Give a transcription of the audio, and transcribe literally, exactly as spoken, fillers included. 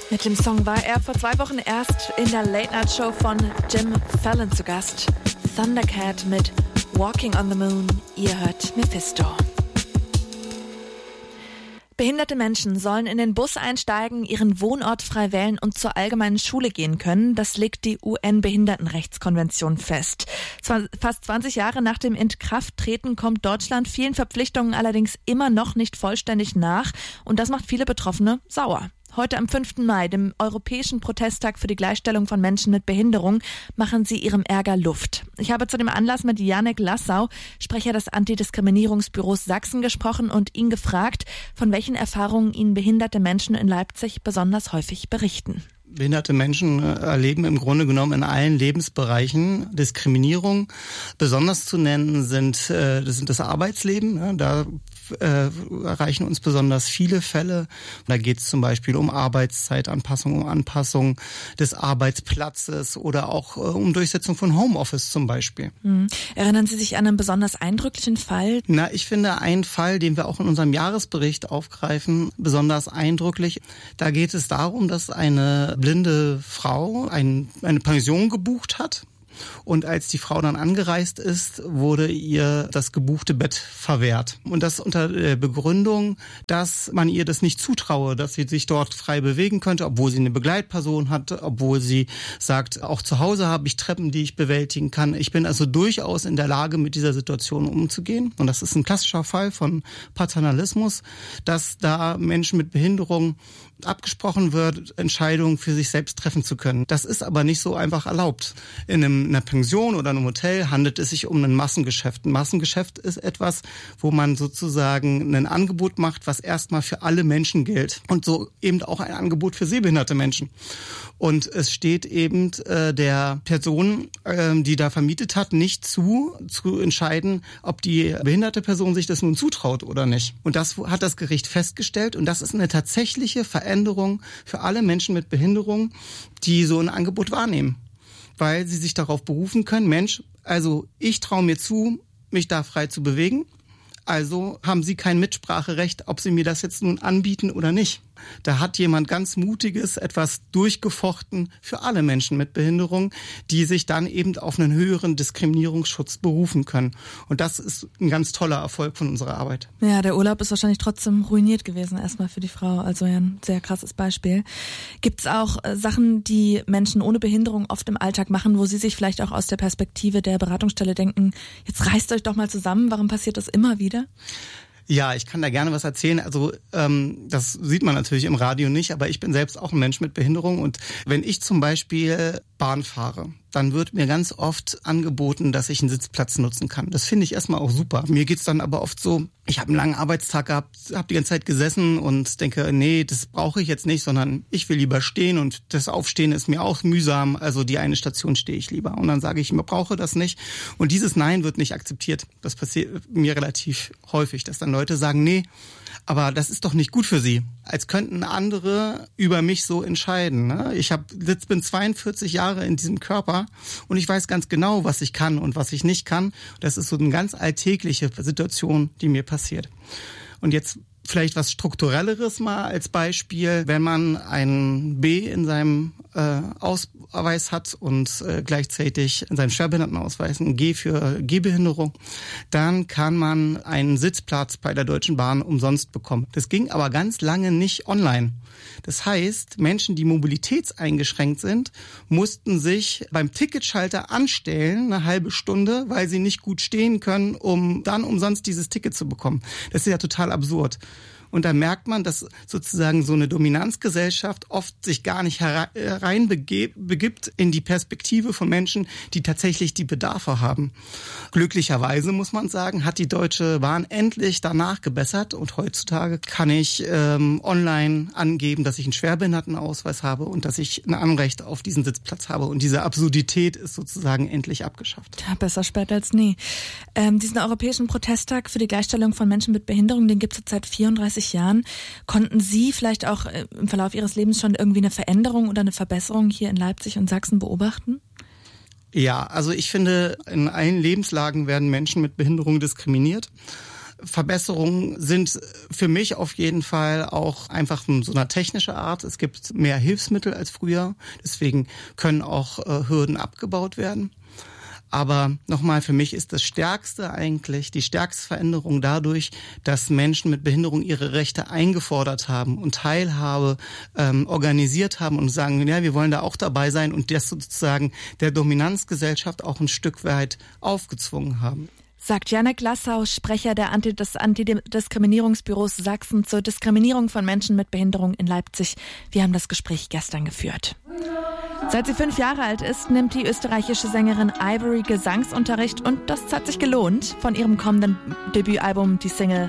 Mit dem Song war er vor zwei Wochen erst in der Late-Night-Show von Jim Fallon zu Gast. Thundercat mit Walking on the Moon. Ihr hört Mephisto. Behinderte Menschen sollen in den Bus einsteigen, ihren Wohnort frei wählen und zur allgemeinen Schule gehen können. Das legt die U N-Behindertenrechtskonvention fest. Zwar fast zwanzig Jahre nach dem Inkrafttreten kommt Deutschland vielen Verpflichtungen allerdings immer noch nicht vollständig nach. Und das macht viele Betroffene sauer. Heute am fünften Mai, dem Europäischen Protesttag für die Gleichstellung von Menschen mit Behinderung, machen sie ihrem Ärger Luft. Ich habe zu dem Anlass mit Janek Lassau, Sprecher des Antidiskriminierungsbüros Sachsen, gesprochen und ihn gefragt, von welchen Erfahrungen ihnen behinderte Menschen in Leipzig besonders häufig berichten. Behinderte Menschen erleben im Grunde genommen in allen Lebensbereichen Diskriminierung. Besonders zu nennen sind, äh, das sind das Arbeitsleben. Ja, da äh, erreichen uns besonders viele Fälle. Da geht es zum Beispiel um Arbeitszeitanpassung, um Anpassung des Arbeitsplatzes oder auch äh, um Durchsetzung von Homeoffice zum Beispiel. Mhm. Erinnern Sie sich an einen besonders eindrücklichen Fall? Na, ich finde einen Fall, den wir auch in unserem Jahresbericht aufgreifen, besonders eindrücklich. Da geht es darum, dass eine blinde Frau ein, eine Pension gebucht hat. Und als die Frau dann angereist ist, wurde ihr das gebuchte Bett verwehrt. Und das unter der Begründung, dass man ihr das nicht zutraue, dass sie sich dort frei bewegen könnte, obwohl sie eine Begleitperson hat, obwohl sie sagt, auch zu Hause habe ich Treppen, die ich bewältigen kann. Ich bin also durchaus in der Lage, mit dieser Situation umzugehen. Und das ist ein klassischer Fall von Paternalismus, dass da Menschen mit Behinderung abgesprochen wird, Entscheidungen für sich selbst treffen zu können. Das ist aber nicht so einfach erlaubt. In einem, einer Pension oder einem Hotel handelt es sich um ein Massengeschäft. Ein Massengeschäft ist etwas, wo man sozusagen ein Angebot macht, was erstmal für alle Menschen gilt. Und so eben auch ein Angebot für sehbehinderte Menschen. Und es steht eben äh, der Person, äh, die da vermietet hat, nicht zu, zu entscheiden, ob die behinderte Person sich das nun zutraut oder nicht. Und das hat das Gericht festgestellt. Und das ist eine tatsächliche Veränderung für alle Menschen mit Behinderung, die so ein Angebot wahrnehmen. Weil sie sich darauf berufen können, Mensch, also ich traue mir zu, mich da frei zu bewegen. Also haben sie kein Mitspracherecht, ob sie mir das jetzt nun anbieten oder nicht. Da hat jemand ganz Mutiges etwas durchgefochten für alle Menschen mit Behinderung, die sich dann eben auf einen höheren Diskriminierungsschutz berufen können. Und das ist ein ganz toller Erfolg von unserer Arbeit. Ja, der Urlaub ist wahrscheinlich trotzdem ruiniert gewesen, erstmal für die Frau. Also ja, ein sehr krasses Beispiel. Gibt es auch äh, Sachen, die Menschen ohne Behinderung oft im Alltag machen, wo sie sich vielleicht auch aus der Perspektive der Beratungsstelle denken, jetzt reißt euch doch mal zusammen, warum passiert das immer wieder? Ja, ich kann da gerne was erzählen. Also ähm, das sieht man natürlich im Radio nicht, aber ich bin selbst auch ein Mensch mit Behinderung. Und wenn ich zum Beispiel Bahn fahre, dann wird mir ganz oft angeboten, dass ich einen Sitzplatz nutzen kann. Das finde ich erstmal auch super. Mir geht's dann aber oft so, ich habe einen langen Arbeitstag gehabt, habe die ganze Zeit gesessen und denke, nee, das brauche ich jetzt nicht, sondern ich will lieber stehen und das Aufstehen ist mir auch mühsam. Also die eine Station stehe ich lieber. Und dann sage ich, ich brauche das nicht. Und dieses Nein wird nicht akzeptiert. Das passiert mir relativ häufig, dass dann Leute sagen, nee, aber das ist doch nicht gut für sie. Als könnten andere über mich so entscheiden. Ne? Ich hab, bin zweiundvierzig Jahre in diesem Körper und ich weiß ganz genau, was ich kann und was ich nicht kann. Das ist so eine ganz alltägliche Situation, die mir passiert. Und jetzt vielleicht was Strukturelleres mal als Beispiel. Wenn man ein B in seinem äh, Ausweis hat und äh, gleichzeitig in seinem Schwerbehindertenausweis ein G für Gehbehinderung, dann kann man einen Sitzplatz bei der Deutschen Bahn umsonst bekommen. Das ging aber ganz lange nicht online. Das heißt, Menschen, die mobilitätseingeschränkt sind, mussten sich beim Ticketschalter anstellen, eine halbe Stunde, weil sie nicht gut stehen können, um dann umsonst dieses Ticket zu bekommen. Das ist ja total absurd. Und da merkt man, dass sozusagen so eine Dominanzgesellschaft oft sich gar nicht hereinbegibt in die Perspektive von Menschen, die tatsächlich die Bedarfe haben. Glücklicherweise, muss man sagen, hat die Deutsche Bahn endlich danach gebessert und heutzutage kann ich ähm, online angeben, dass ich einen Schwerbehindertenausweis habe und dass ich ein Anrecht auf diesen Sitzplatz habe. Und diese Absurdität ist sozusagen endlich abgeschafft. Ja, besser spät als nie. Ähm, diesen Europäischen Protesttag für die Gleichstellung von Menschen mit Behinderung, den gibt es seit vierunddreißig Jahren. Konnten Sie vielleicht auch im Verlauf Ihres Lebens schon irgendwie eine Veränderung oder eine Verbesserung hier in Leipzig und Sachsen beobachten? Ja, also ich finde, in allen Lebenslagen werden Menschen mit Behinderung diskriminiert. Verbesserungen sind für mich auf jeden Fall auch einfach so eine technische Art. Es gibt mehr Hilfsmittel als früher, deswegen können auch äh, Hürden abgebaut werden. Aber nochmal, für mich ist das Stärkste eigentlich, die stärkste Veränderung dadurch, dass Menschen mit Behinderung ihre Rechte eingefordert haben und Teilhabe ähm, organisiert haben und sagen, ja, wir wollen da auch dabei sein und das sozusagen der Dominanzgesellschaft auch ein Stück weit aufgezwungen haben. Sagt Janek Lassau, Sprecher der Anti- des Antidiskriminierungsbüros Sachsen zur Diskriminierung von Menschen mit Behinderung in Leipzig. Wir haben das Gespräch gestern geführt. Seit sie fünf Jahre alt ist, nimmt die österreichische Sängerin Ivory Gesangsunterricht und das hat sich gelohnt. Von ihrem kommenden Debütalbum die Single